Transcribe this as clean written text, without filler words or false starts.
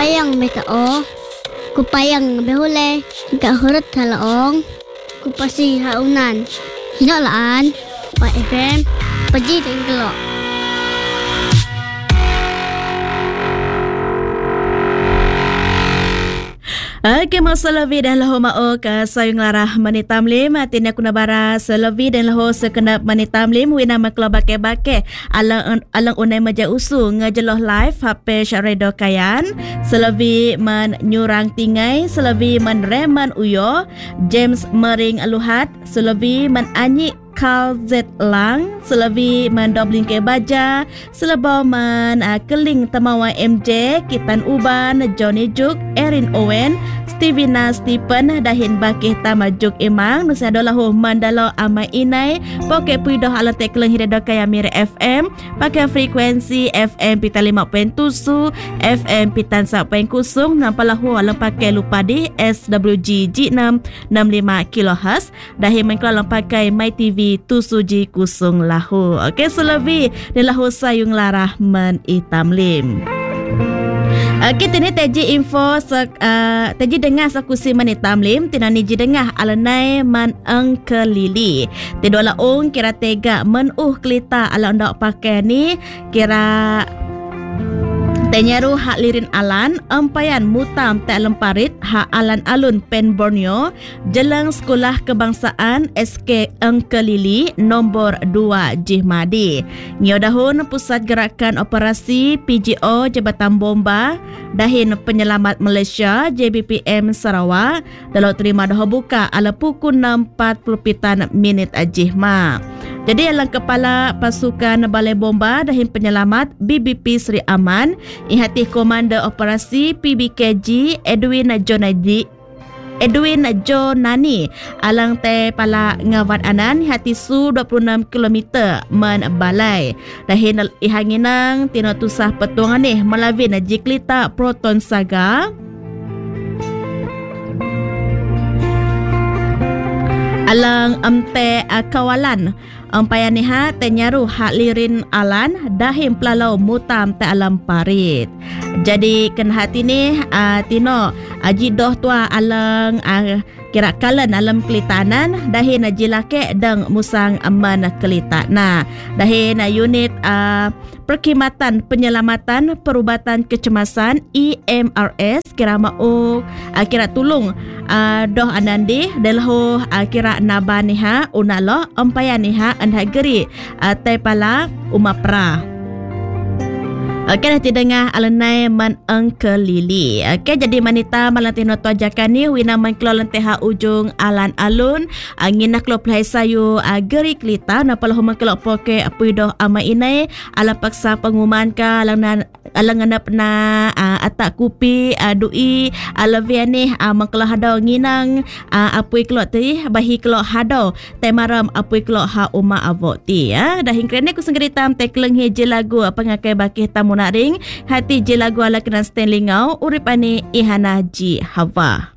Kupayang metao. Kupayang behule. Gak hurut halaong. Kupasi haunan. Hinolaan. Pa FM. Paji tenggelo. Okay, masalavi dan lahu ma'o ka sayung larah manitamlim atin aku nabara salavi dan lahu sekenap manitamlim wina maklo bake-bake alang unai maja usu ngajeloh live HP Syaredo Kayan salavi man nyurang tingai salavi man reman uyo James Mering Aluhat salavi man anyi Carl Z Lang, selavi man dobling ke baja, selebau man keling tamawa MJ, Kitan Uban, Johnny Juk, Erin Owen, Stevina Stephen, dahin bakih tamajuk imang, nusadolah mandalo ama inai, poke puidoh ala tekleng hiredo kaya mire FM, pakai frekuensi FM pita 5.7, FM pitan 1.0, nampalahu alang pakai lupa di SWG G6 65 kHz, dahin mengkala pakai My TV tusuji kusung lahu. Okey, selavi di lahu sayung larah men itamlim. Okey, tini teji info teji dengar sakusi men itamlim tina niji dengar alanai man angkelili. Tidola ong kira tega men kelita ala ndak pakai ni kira tenyaru hak lirin alan empayan mutam tak lemparit hak alan alun Pen Borneo jelang sekolah kebangsaan SK Angkelili nombor 2 Jihmadi. Ngiodahun pusat gerakan operasi PGO Jabatan Bomba dahin penyelamat Malaysia JBPM Sarawak dalam terima dah buka ala pukul 6.40 Jihma. Jadi alang kepala pasukan Balai Bomba dahin penyelamat BBP Sri Aman ihati Komander Operasi PBKG Edwin Jonani alang te pala ngawat anan hati su 26 km men balai dahin ihanginang tino tusah petuangan ni melavin jiklita Proton Saga alang amte kawalan umpaya niha tenyaru hak lirin alan dahim pelalau mutam te alam parit. Jadi ken hati ni tino jidoh tua alang kira kalan alam kelitanan dahin jilake dang musang aman kelita. Nah, dahin unit perkhidmatan penyelamatan perubatan kecemasan EMRS kira mau kira tulung doh anandi delho kira nabaniha unalo umpaya niha andhageri tepala umapra. Okey, dah tidengah alanai man angkelili. Okey, jadi manita malantino tuajakan ni wina man kelolan teha ujung alan alun angin nak lo plai sayu geri klita napalah man kelok poke apuidoh ama inai ala paksa pengumuman ka alang anap na atak kupi dui ala viani mangkelo hadau nginang apui kelok ti bahi kelok hadau temaram apui kelok ha uma avoti ya dah hingkrene ku senggeritam tekleng je lagu pengakai bakih tamu naring hati je lagu ala kenan Stanley Ngau uripani ihana ji hawa.